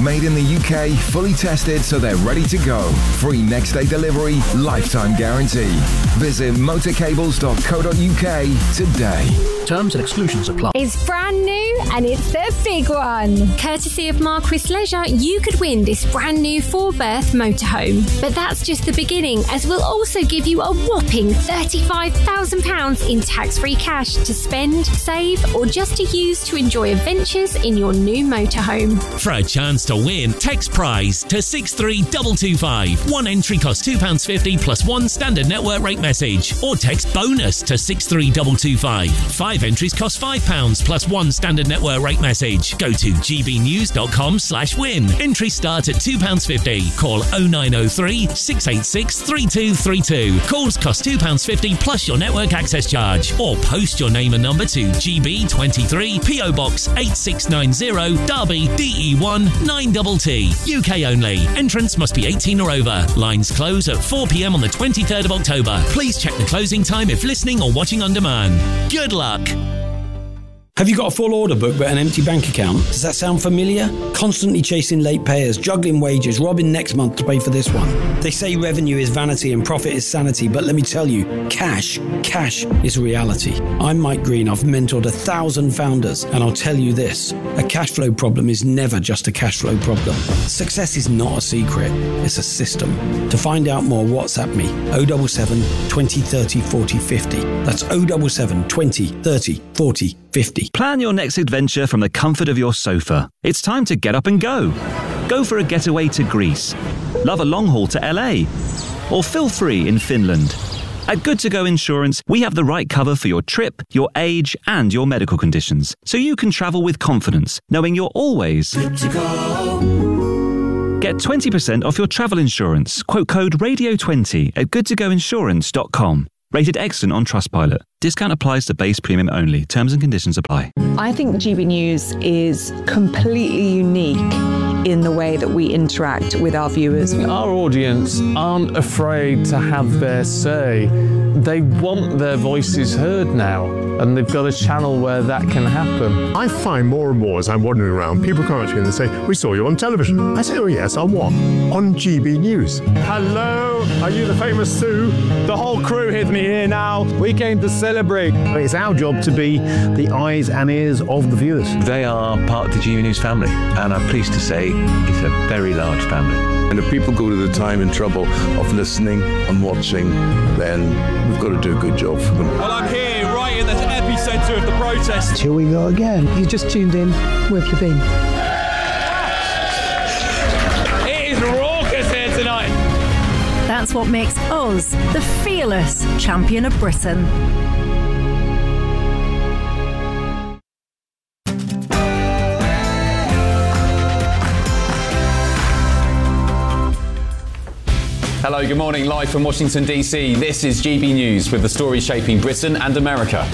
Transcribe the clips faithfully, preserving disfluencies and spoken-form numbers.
made in the U K, fully tested so they're ready to go. Free next day delivery, lifetime guarantee. Visit motorcables dot co dot uk today. Terms and exclusions apply. It's brand new and it's the big one. Courtesy of Marquis Leisure, you could win this brand new four-berth motorhome. But that's just the beginning, as we'll also give you a whopping thirty-five thousand pounds in tax-free cash to spend, save, or just to use to enjoy adventures in your new motorhome. For a chance to win, text prize to six three two two five. One entry costs two pounds fifty plus one standard network rate message. Or text bonus to six three two two five. Five entries cost five pounds plus one standard network rate message. Go to g b news dot com slash win. Entries start at two pounds fifty. Call oh nine oh three, six eight six, three two three two. Calls cost two pounds fifty plus your network access charge. Or post your name and number to G B twenty-three, P O Box eight six nine zero, Derby, D E one nine T T. U K only. Entrance must be eighteen or over. Lines close at four p.m. on the twenty-third of October. Please check the closing time if listening or watching on demand. Good luck. Have you got a full order book but an empty bank account? Does that sound familiar? Constantly chasing late payers, juggling wages, robbing next month to pay for this one. They say revenue is vanity and profit is sanity, but let me tell you, cash, cash is reality. I'm Mike Green. I've mentored a thousand founders, and I'll tell you this, a cash flow problem is never just a cash flow problem. Success is not a secret, it's a system. To find out more, WhatsApp me, oh seven seven, twenty, thirty, forty, fifty. That's oh seven seven, twenty, thirty, forty, fifty. Plan your next adventure from the comfort of your sofa. It's time to get up and go. Go for a getaway to Greece. Love a long haul to L A. Or feel free in Finland. At Good To Go Insurance, we have the right cover for your trip, your age, and your medical conditions, so you can travel with confidence, knowing you're always good to go. Get twenty percent off your travel insurance. Quote code radio twenty at good to go insurance dot com. Rated excellent on Trustpilot. Discount applies to base premium only. Terms and conditions apply. I think G B News is completely unique in the way that we interact with our viewers. Our audience aren't afraid to have their say. They want their voices heard now, and they've got a channel where that can happen. I find more and more as I'm wandering around, people come up to me and they say, "We saw you on television." I say, "Oh yes, on what?" "On G B News." Hello, are you the famous Sue? The whole crew with me here now. We came to celebrate. It's our job to be the eyes and ears of the viewers. They are part of the G B News family, and I'm pleased to say it's a very large family. And if people go to the time and trouble of listening and watching, then we've got to do a good job for them. Well, I'm here right in the epicentre of the protest. Here we go again. You just tuned in. Where have you been? It is raucous here tonight. That's what makes us the fearless champion of Britain. Hello, good morning. Live from Washington, D C, this is G B News with the stories shaping Britain and America.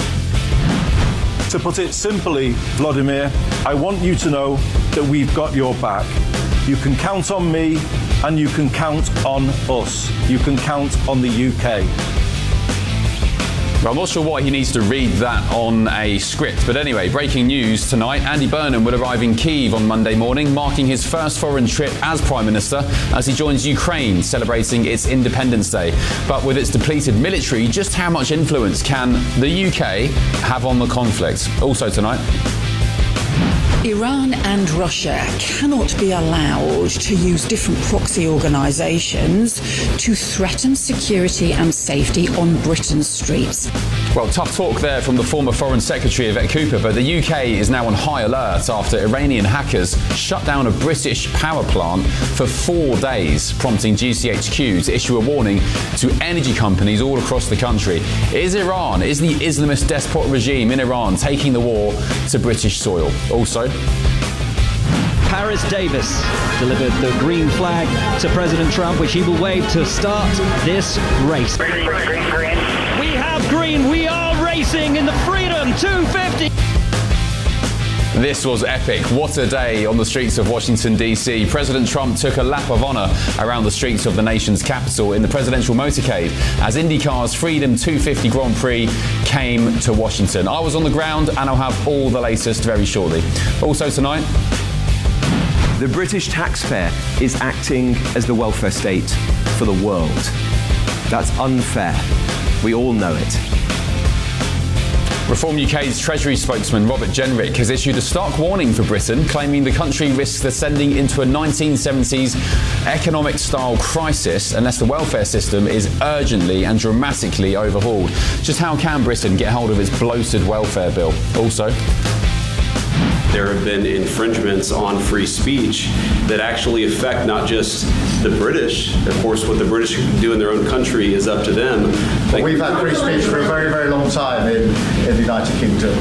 To put it simply, Vladimir, I want you to know that we've got your back. You can count on me and you can count on us. You can count on the U K. Well, I'm not sure why he needs to read that on a script, but anyway, breaking news tonight. Andy Burnham will arrive in Kyiv on Monday morning, marking his first foreign trip as Prime Minister as he joins Ukraine, celebrating its Independence Day. But with its depleted military, just how much influence can the U K have on the conflict? Also tonight, Iran and Russia cannot be allowed to use different proxy organisations to threaten security and safety on Britain's streets. Well, tough talk there from the former Foreign Secretary Yvette Cooper, but the U K is now on high alert after Iranian hackers shut down a British power plant for four days, prompting G C H Q to issue a warning to energy companies all across the country. Is Iran, is the Islamist despot regime in Iran taking the war to British soil? Also, Paris Davis delivered the green flag to President Trump, which he will wave to start this race. Green, green, green, green. We have green. We are racing in the Freedom two fifty. This was epic. What a day on the streets of Washington, D C. President Trump took a lap of honour around the streets of the nation's capital in the presidential motorcade as IndyCar's Freedom two fifty Grand Prix came to Washington. I was on the ground and I'll have all the latest very shortly. Also tonight, The British taxpayer is acting as the welfare state for the world. That's unfair. We all know it. Reform U K's Treasury spokesman Robert Jenrick has issued a stark warning for Britain, claiming the country risks ascending into a nineteen seventies economic-style crisis unless the welfare system is urgently and dramatically overhauled. Just how can Britain get hold of its bloated welfare bill? Also, there have been infringements on free speech that actually affect not just the British. Of course, what the British do in their own country is up to them. But we've had free speech for a very, very long time in, in the United Kingdom.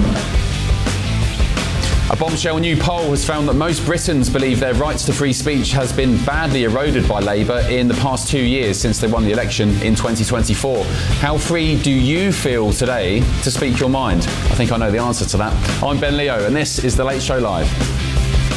A bombshell new poll has found that most Britons believe their rights to free speech has been badly eroded by Labour in the past two years since they won the election in twenty twenty-four. How free do you feel today to speak your mind? I think I know the answer to that. I'm Ben Leo, and this is The Late Show Live.